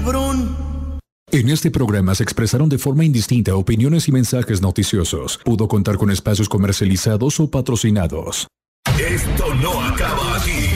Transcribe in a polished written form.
cabrón! En este programa se expresaron de forma indistinta opiniones y mensajes noticiosos. Pudo contar con espacios comercializados o patrocinados. Esto no acaba aquí.